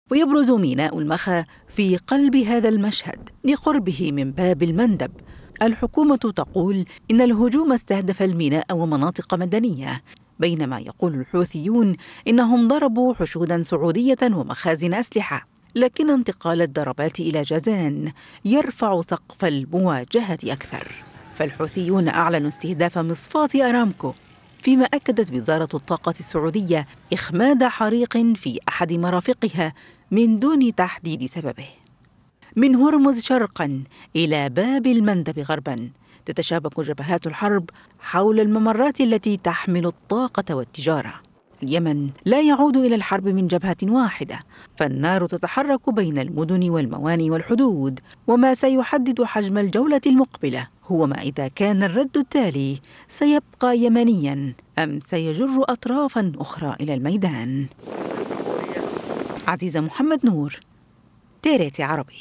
ويبرز ميناء المخا في قلب هذا المشهد لقربه من باب المندب. الحكومة تقول إن الهجوم استهدف الميناء ومناطق مدنية، بينما يقول الحوثيون إنهم ضربوا حشودا سعودية ومخازن أسلحة. لكن انتقال الضربات إلى جازان يرفع سقف المواجهة أكثر، فالحوثيون أعلنوا استهداف مصفاة أرامكو، فيما أكدت وزارة الطاقة السعودية إخماد حريق في أحد مرافقها من دون تحديد سببه. من هرمز شرقاً إلى باب المندب غرباً تتشابك جبهات الحرب حول الممرات التي تحمل الطاقة والتجارة. اليمن لا يعود إلى الحرب من جبهة واحدة، فالنار تتحرك بين المدن والموانئ والحدود، وما سيحدد حجم الجولة المقبلة هو ما إذا كان الرد التالي سيبقى يمنياً أم سيجر أطرافاً أخرى إلى الميدان. عزيزة محمد نور، تيريتي عربي.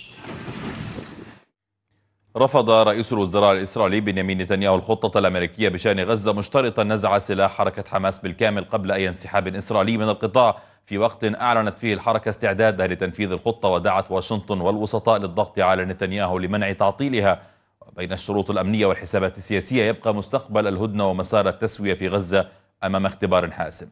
رفض رئيس الوزراء الإسرائيلي بنيامين نتنياهو الخطة الأمريكية بشأن غزة، مشترطا نزع سلاح حركة حماس بالكامل قبل أي انسحاب إسرائيلي من القطاع، في وقت أعلنت فيه الحركة استعدادها لتنفيذ الخطة، ودعت واشنطن والوسطاء للضغط على نتنياهو لمنع تعطيلها. بين الشروط الأمنية والحسابات السياسية يبقى مستقبل الهدنة ومسار التسوية في غزة أمام اختبار حاسم.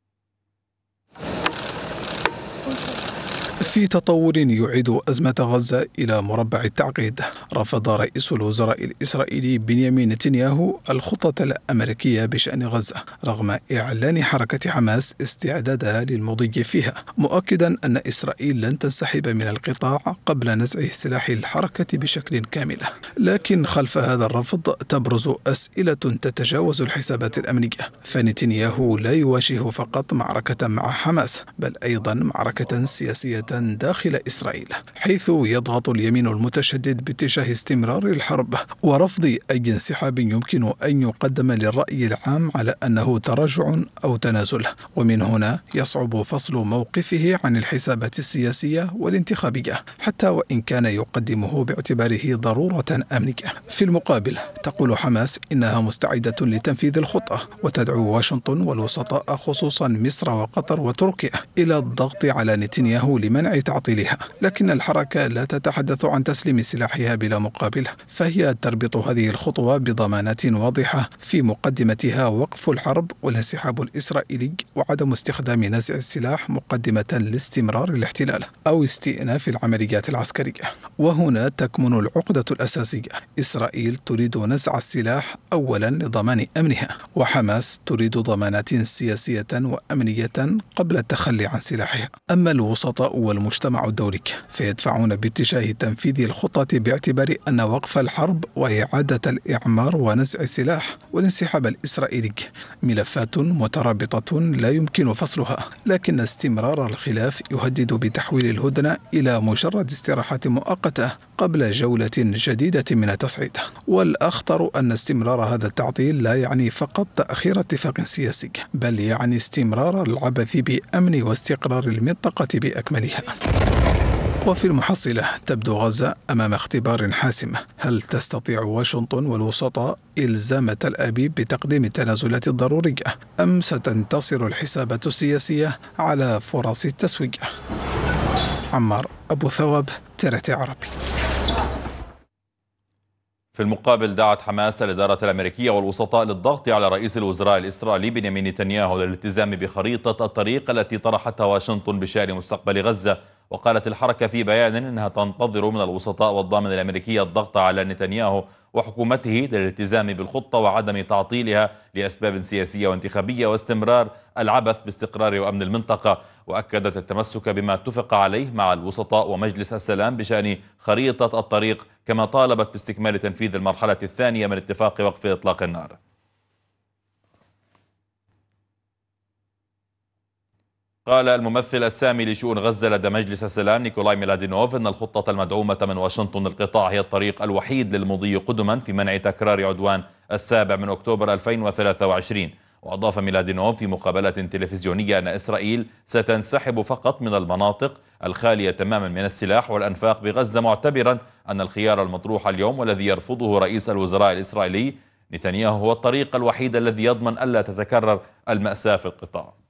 في تطور يعيد أزمة غزة إلى مربع التعقيد، رفض رئيس الوزراء الإسرائيلي بنيامين نتنياهو الخطة الأمريكية بشأن غزة رغم إعلان حركة حماس استعدادها للمضي فيها، مؤكدا أن إسرائيل لن تنسحب من القطاع قبل نزع سلاح الحركة بشكل كامل. لكن خلف هذا الرفض تبرز أسئلة تتجاوز الحسابات الأمنية، فنتنياهو لا يواجه فقط معركة مع حماس بل أيضا معركة سياسية داخل إسرائيل، حيث يضغط اليمين المتشدد باتجاه استمرار الحرب ورفض أي انسحاب يمكن أن يقدم للرأي العام على أنه تراجع أو تنازل، ومن هنا يصعب فصل موقفه عن الحسابات السياسية والانتخابية حتى وإن كان يقدمه باعتباره ضرورة أمنية. في المقابل تقول حماس إنها مستعدة لتنفيذ الخطة، وتدعو واشنطن والوسطاء خصوصا مصر وقطر وتركيا إلى الضغط على نتنياهو لمنع تعطيلها. لكن الحركة لا تتحدث عن تسليم سلاحها بلا مقابل، فهي تربط هذه الخطوة بضمانات واضحة في مقدمتها وقف الحرب والانسحاب الإسرائيلي وعدم استخدام نزع السلاح مقدمة لاستمرار الاحتلال أو استئناف العمليات العسكرية. وهنا تكمن العقدة الأساسية، إسرائيل تريد نزع السلاح أولا لضمان أمنها، وحماس تريد ضمانات سياسية وأمنية قبل التخلي عن سلاحها. أما الوسطاء والمجتمع الدولي فيدفعون باتجاه تنفيذ الخطة باعتبار أن وقف الحرب وإعادة الإعمار ونزع السلاح والانسحاب الإسرائيلي ملفات مترابطة لا يمكن فصلها، لكن استمرار الخلاف يهدد بتحويل الهدنة إلى مجرد استراحات مؤقتة قبل جولة جديدة من التصعيد. والأخطر أن استمرار هذا التعطيل لا يعني فقط تأخير اتفاق سياسي، بل يعني استمرار العبث بأمن واستقرار المنطقة بأكملها. وفي المحصلة تبدو غزة أمام اختبار حاسم، هل تستطيع واشنطن والوسطاء إلزام تل أبيب بتقديم التنازلات الضرورية، أم ستنتصر الحسابات السياسية على فرص التسوية؟ عمار أبو ثواب، تيريتي عربي. في المقابل دعت حماس الإدارة الأمريكية والوسطاء للضغط على رئيس الوزراء الإسرائيلي بنيامين نتنياهو للالتزام بخريطة الطريق التي طرحتها واشنطن بشأن مستقبل غزة. وقالت الحركة في بيان إنها تنتظر من الوسطاء والضامن الأمريكي الضغط على نتنياهو وحكومته للالتزام بالخطة وعدم تعطيلها لأسباب سياسية وانتخابية واستمرار العبث باستقرار وأمن المنطقة. وأكدت التمسك بما اتفق عليه مع الوسطاء ومجلس السلام بشأن خريطة الطريق، كما طالبت باستكمال تنفيذ المرحلة الثانية من اتفاق وقف إطلاق النار. قال الممثل السامي لشؤون غزة لدى مجلس السلام نيكولاي ميلادينوف إن الخطة المدعومة من واشنطن للقطاع هي الطريق الوحيد للمضي قدما في منع تكرار عدوان 7 أكتوبر 2023. وأضاف ميلادينوف في مقابلة تلفزيونية أن إسرائيل ستنسحب فقط من المناطق الخالية تماما من السلاح والأنفاق بغزة، معتبرا أن الخيار المطروح اليوم والذي يرفضه رئيس الوزراء الإسرائيلي نتنياهو هو الطريق الوحيد الذي يضمن ألا تتكرر المأساة في القطاع.